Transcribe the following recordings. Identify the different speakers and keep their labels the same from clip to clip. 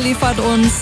Speaker 1: liefert uns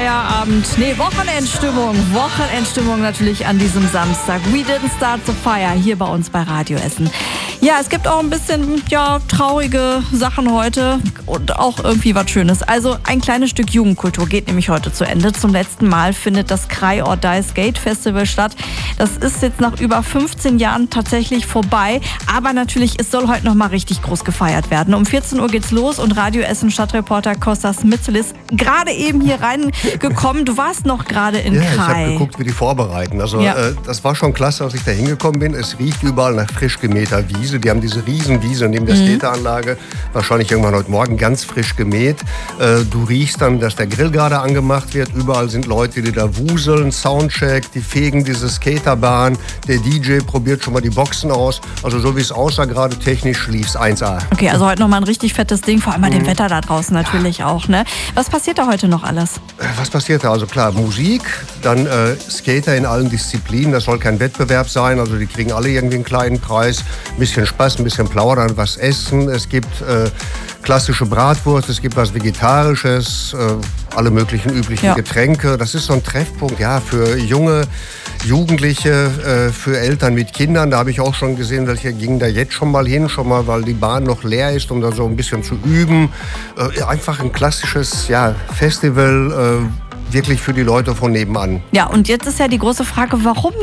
Speaker 1: Wochenendstimmung natürlich an diesem Samstag. We didn't start the fire hier bei uns bei Radio Essen. Ja, es gibt auch ein bisschen traurige Sachen heute und auch irgendwie was Schönes. Also ein kleines Stück Jugendkultur geht nämlich heute zu Ende. Zum letzten Mal findet das Cry or Die Skate Festival statt. Das ist jetzt nach über 15 Jahren tatsächlich vorbei. Aber natürlich, es soll heute noch mal richtig groß gefeiert werden. Um 14 Uhr geht's los und Radio Essen Stadtreporter Kostas Mitzelis gerade eben hier reingekommen. Du warst noch gerade in Cry.
Speaker 2: Ich habe geguckt, wie die vorbereiten. Also das war schon klasse, als ich da hingekommen bin. Es riecht überall nach frisch gemähter Wiese. Die haben diese Riesenwiese neben der Skateranlage, wahrscheinlich irgendwann heute Morgen ganz frisch gemäht. Du riechst dann, dass der Grill gerade angemacht wird. Überall sind Leute, die da wuseln, Soundcheck, die fegen diese Skaterbahn. Der DJ probiert schon mal die Boxen aus. Also so wie es aussah, gerade technisch lief's 1A.
Speaker 1: Okay, also heute nochmal ein richtig fettes Ding, vor allem bei dem Wetter da draußen natürlich auch. Ne? Was passiert da heute noch alles?
Speaker 2: Was passiert da? Also klar, Musik, dann Skater in allen Disziplinen. Das soll kein Wettbewerb sein, also die kriegen alle irgendwie einen kleinen Preis. Ein bisschen Spaß, ein bisschen plaudern, was essen. Es gibt klassische Bratwurst, es gibt was Vegetarisches, alle möglichen üblichen Getränke. Das ist so ein Treffpunkt für junge Jugendliche, für Eltern mit Kindern. Da habe ich auch schon gesehen, welche gingen da jetzt schon mal hin, weil die Bahn noch leer ist, um da so ein bisschen zu üben. Einfach ein klassisches Festival, wirklich für die Leute von nebenan.
Speaker 1: Ja, und jetzt ist ja die große Frage, warum